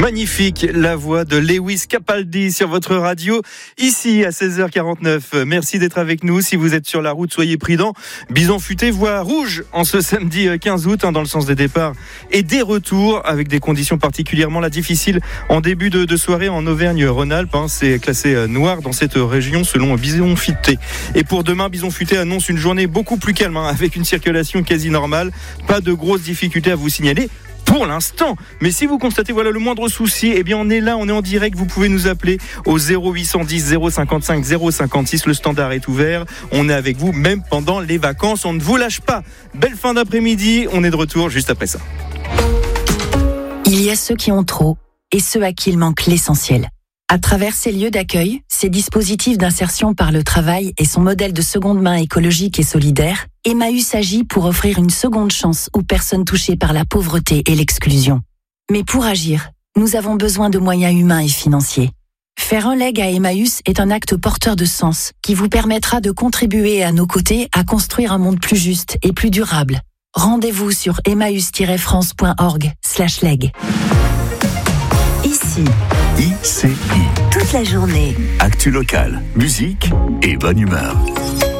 Magnifique, la voix de Lewis Capaldi sur votre radio, ici à 16h49. Merci d'être avec nous. Si vous êtes sur la route, soyez prudents. Bison futé, voie rouge en ce samedi 15 août, dans le sens des départs et des retours, avec des conditions particulièrement difficiles en début de soirée en Auvergne-Rhône-Alpes. C'est classé noir dans cette région selon Bison futé. Et pour demain, Bison futé annonce une journée beaucoup plus calme, avec une circulation quasi normale. Pas de grosses difficultés à vous signaler pour l'instant. Mais si vous constatez le moindre souci, eh bien on est là, on est en direct. Vous pouvez nous appeler au 0810 055 056. Le standard est ouvert. On est avec vous même pendant les vacances. On ne vous lâche pas. Belle fin d'après-midi. On est de retour juste après ça. Il y a ceux qui ont trop et ceux à qui il manque l'essentiel. À travers ces lieux d'accueil, ces dispositifs d'insertion par le travail et son modèle de seconde main écologique et solidaire, Emmaüs agit pour offrir une seconde chance aux personnes touchées par la pauvreté et l'exclusion. Mais pour agir, nous avons besoin de moyens humains et financiers. Faire un leg à Emmaüs est un acte porteur de sens qui vous permettra de contribuer à nos côtés à construire un monde plus juste et plus durable. Rendez-vous sur emmaüs-france.org/leg. Ici. ICI. Toute la journée. Actu locale, musique et bonne humeur.